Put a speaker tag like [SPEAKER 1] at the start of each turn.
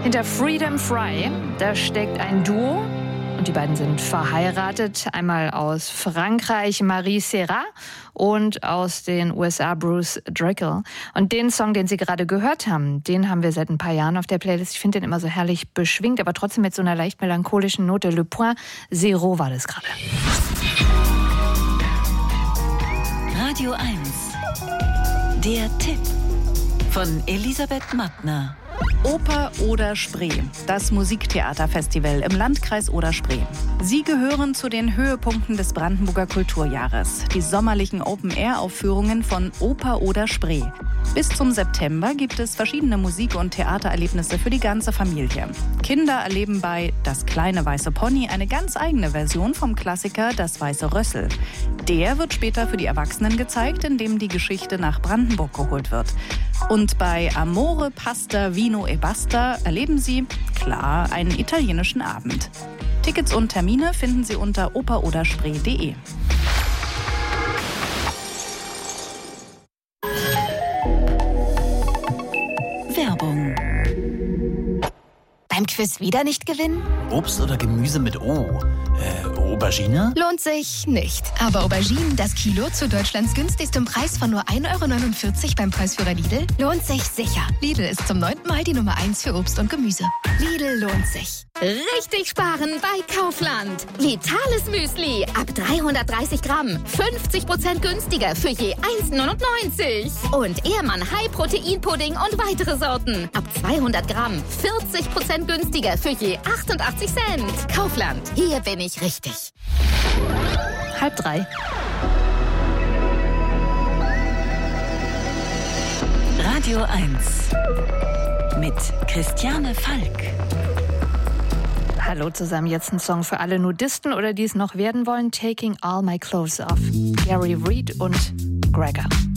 [SPEAKER 1] Hinter Freedom Fry, da steckt ein Duo und die beiden sind verheiratet. Einmal aus Frankreich Marie Serrat und aus den USA Bruce Drickle. Und den Song, den Sie gerade gehört haben, den haben wir seit ein paar Jahren auf der Playlist. Ich finde den immer so herrlich beschwingt, aber trotzdem mit so einer leicht melancholischen Note. Le Point Zero war das gerade.
[SPEAKER 2] Radio 1. Der Tipp von Elisabeth Mattner.
[SPEAKER 3] Oper Oder-Spree, das Musiktheaterfestival im Landkreis Oder-Spree. Sie gehören zu den Höhepunkten des Brandenburger Kulturjahres, die sommerlichen Open-Air-Aufführungen von Oper Oder-Spree. Bis zum September gibt es verschiedene Musik- und Theatererlebnisse für die ganze Familie. Kinder erleben bei Das kleine weiße Pony eine ganz eigene Version vom Klassiker Das weiße Rössel. Der wird später für die Erwachsenen gezeigt, indem die Geschichte nach Brandenburg geholt wird. Und bei Amore, Pasta, Vino e Basta erleben Sie, klar, einen italienischen Abend. Tickets und Termine finden Sie unter operoderspree.de.
[SPEAKER 2] Werbung.
[SPEAKER 4] Beim Quiz wieder nicht gewinnen?
[SPEAKER 5] Obst oder Gemüse mit O? Aubergine?
[SPEAKER 4] Lohnt sich nicht. Aber Auberginen, das Kilo zu Deutschlands günstigstem Preis von nur 1,49 € beim Preisführer Lidl, lohnt sich sicher. Lidl ist zum 9. Mal die Nummer 1 für Obst und Gemüse. Lidl lohnt sich. Richtig sparen bei Kaufland. Vitales Müsli ab 330 Gramm. 50% günstiger für je 1,99 €. Und Ehrmann High-Protein-Pudding und weitere Sorten. Ab 200 Gramm. 40% günstiger für je 88 Cent. Kaufland. Hier bin ich richtig.
[SPEAKER 1] 2:30.
[SPEAKER 2] Radio 1 mit Christiane Falk.
[SPEAKER 1] Hallo zusammen, jetzt ein Song für alle Nudisten oder die es noch werden wollen. Taking All My Clothes Off. Gary Reed und Gregor.